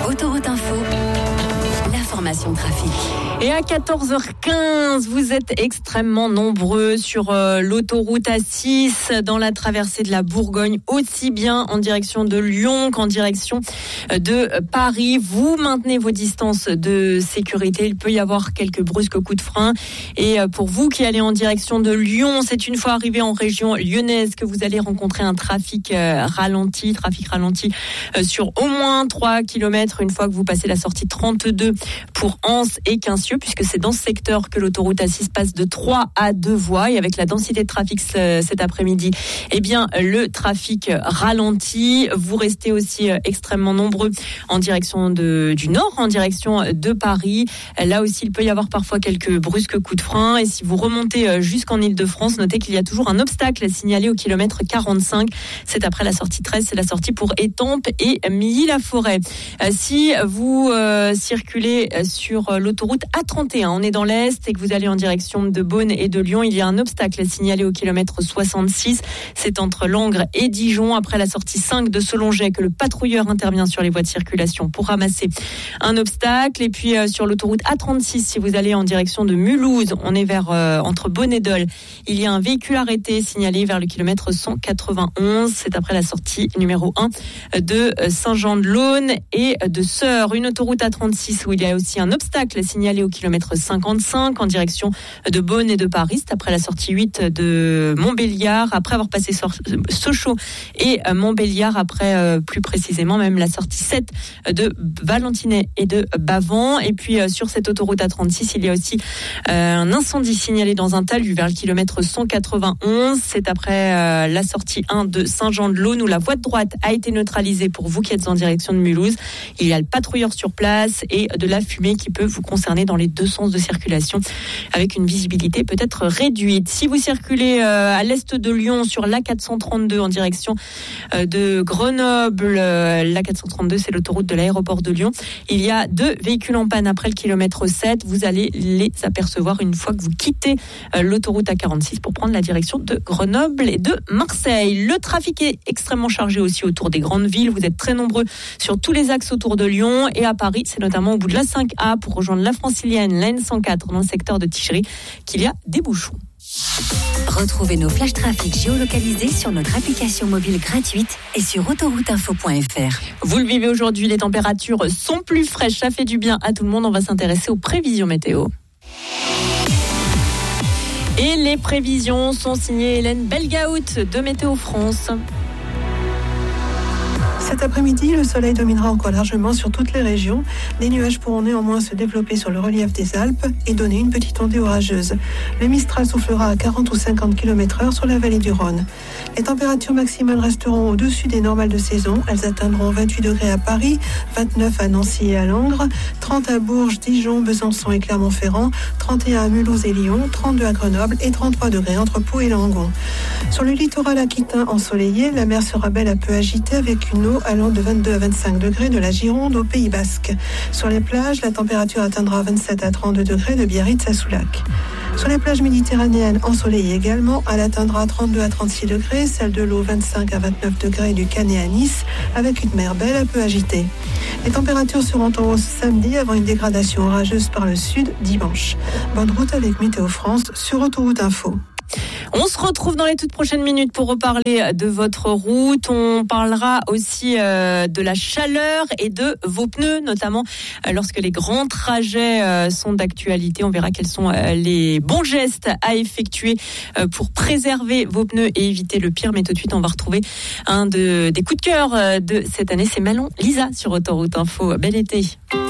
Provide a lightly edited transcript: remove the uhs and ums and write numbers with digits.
Autoroute Info, l'information trafic. Et à 14h15, vous êtes extrêmement nombreux sur l'autoroute A6 dans la traversée de la Bourgogne, aussi bien en direction de Lyon qu'en direction de Paris. Vous maintenez vos distances de sécurité. Il peut y avoir quelques brusques coups de frein. Et pour vous qui allez en direction de Lyon, c'est une fois arrivé en région lyonnaise que vous allez rencontrer un trafic ralenti sur au moins 3 km une fois que vous passez la sortie 32 pour Anse et Quincieux, puisque c'est dans ce secteur que l'autoroute A6 passe de 3 à 2 voies. Et avec la densité de trafic cet après-midi, eh bien, le trafic ralentit. Vous restez aussi extrêmement nombreux en direction du nord, en direction de Paris. Là aussi, il peut y avoir parfois quelques brusques coups de frein. Et si vous remontez jusqu'en Île-de-France, notez qu'il y a toujours un obstacle signalé au kilomètre 45. C'est après la sortie 13, c'est la sortie pour Étampes et Milly-la-Forêt. Si vous circulez sur l'autoroute A31, on est dans l'Est et que vous allez en direction de Beaune et de Lyon, il y a un obstacle signalé au kilomètre 66. C'est entre Langres et Dijon, après la sortie 5 de Selonget, que le patrouilleur intervient sur les voies de circulation pour ramasser un obstacle. Et puis sur l'autoroute A36, si vous allez en direction de Mulhouse, on est vers entre Beaune et Dole. Il y a un véhicule arrêté signalé vers le kilomètre 191. C'est après la sortie numéro 1 de Saint-Jean-de-Laune et de Sœur. Une autoroute A36 où il y a aussi un obstacle signalé au kilomètre 55 en direction de Beaune et de Paris. C'est après la sortie 8 de Montbéliard, après avoir passé Sochaux et Montbéliard, après plus précisément même la sortie 7 de Valentinay et de Bavant. Et puis sur cette autoroute A36, il y a aussi un incendie signalé dans un talus vers le kilomètre 191. C'est après la sortie 1 de Saint-Jean-de-Laune où la voie de droite a été neutralisée pour vous qui êtes en direction de Mulhouse. Il y a le patrouilleur sur place et de la fumée qui peut vous concerner dans les deux sens de circulation avec une visibilité peut-être réduite. Si vous circulez à l'est de Lyon sur l'A432 en direction de Grenoble, l'A432 c'est l'autoroute de l'aéroport de Lyon, il y a 2 véhicules en panne après le kilomètre 7. Vous allez les apercevoir une fois que vous quittez l'autoroute A46 pour prendre la direction de Grenoble et de Marseille. Le trafic est extrêmement chargé aussi autour des grandes villes. Vous êtes très nombreux sur tous les axes autour de Lyon et à Paris, c'est notamment au bout de la 5A pour rejoindre la Francilienne, la N104 dans le secteur de Tichery qu'il y a des bouchons. Retrouvez nos flashs trafic géolocalisés sur notre application mobile gratuite et sur autorouteinfo.fr. Vous le vivez aujourd'hui, les températures sont plus fraîches, ça fait du bien à tout le monde. On va s'intéresser aux prévisions météo. Et les prévisions sont signées Hélène Belgaout de Météo France. Cet après-midi, le soleil dominera encore largement sur toutes les régions. Les nuages pourront néanmoins se développer sur le relief des Alpes et donner une petite ondée orageuse. Le Mistral soufflera à 40 ou 50 km/h sur la vallée du Rhône. Les températures maximales resteront au-dessus des normales de saison. Elles atteindront 28 degrés à Paris, 29 à Nancy et à Langres, 30 à Bourges, Dijon, Besançon et Clermont-Ferrand, 31 à Mulhouse et Lyon, 32 à Grenoble et 33 degrés entre Pau et Langon. Sur le littoral aquitain ensoleillé, la mer sera belle à peu agitée avec une eau allant de 22 à 25 degrés de la Gironde au Pays Basque. Sur les plages, la température atteindra 27 à 32 degrés de Biarritz à Soulac. Sur les plages méditerranéennes ensoleillées également, elle atteindra 32 à 36 degrés, celle de l'eau 25 à 29 degrés du Canet à Nice, avec une mer belle un peu agitée. Les températures seront en hausse samedi avant une dégradation orageuse par le sud dimanche. Bonne route avec Météo France sur Autoroute Info. On se retrouve dans les toutes prochaines minutes pour reparler de votre route. On parlera aussi de la chaleur et de vos pneus, notamment lorsque les grands trajets sont d'actualité. On verra quels sont les bons gestes à effectuer pour préserver vos pneus et éviter le pire. Mais tout de suite, on va retrouver un des coups de cœur de cette année. C'est Manon Lisa sur Autoroute Info. Bel été.